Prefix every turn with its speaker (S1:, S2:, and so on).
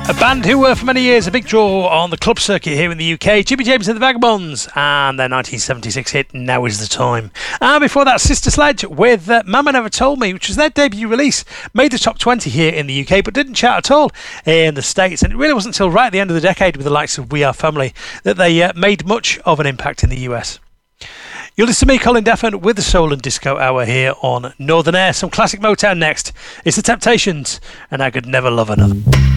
S1: A band who were for many years a big draw on the club circuit here in the UK, Jimmy James and the Vagabonds, and their 1976 hit Now Is the Time. And before that, Sister Sledge with Mama Never Told Me, which was their debut release, made the top 20 here in the UK but didn't chart at all in the States. And it really wasn't until right at the end of the decade with the likes of We Are Family that they made much of an impact in the US. You'll listen to me, Colin Daffin, with the Soul and Disco Hour here on Northern Air. Some classic Motown next. It's The Temptations and I Could Never Love Another.